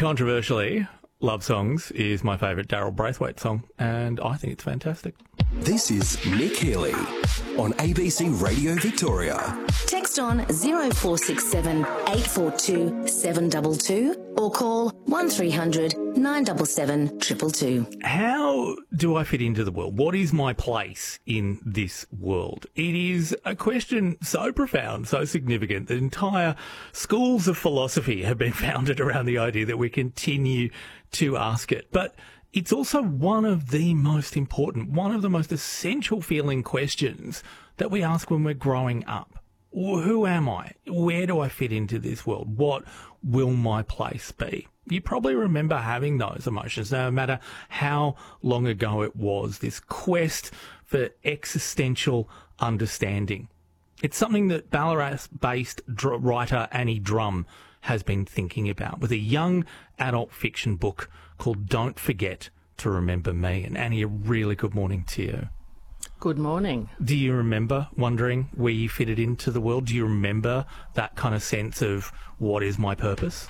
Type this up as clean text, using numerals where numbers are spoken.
Controversially, Love Songs is my favourite Daryl Braithwaite song, and I think it's fantastic. This is Nick Healy on ABC Radio Victoria. Text on 0467 842 722 or call 1300 977 222. How do I fit into the world? What is my place in this world? It is a question so profound, so significant that entire schools of philosophy have been founded around the idea that we continue to ask it. But it's also one of the most important, one of the most essential feeling questions that we ask when we're growing up. Who am I? Where do I fit into this world? What will my place be? You probably remember having those emotions, no matter how long ago it was, this quest for existential understanding. It's something that Ballarat-based writer Annie Drum has been thinking about with a young adult fiction book called Don't Forget to Remember Me. And Annie, a really good morning to you. Good morning. Do you remember wondering where you fitted into the world? Do you remember that kind of sense of what is my purpose?